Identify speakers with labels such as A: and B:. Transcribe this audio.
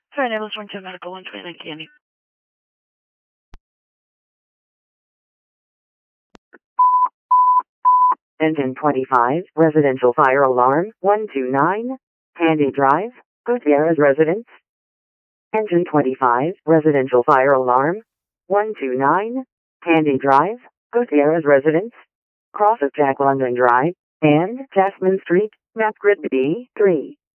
A: Sorry, I was going to medical 129 Candy.
B: Engine 25, residential fire alarm, 129, Candy Drive, Gutierrez Residence. Engine 25, residential fire alarm, 129, Candy Drive, Gutierrez Residence. Cross of Jack London Drive and Jasmine Street, map grid B3.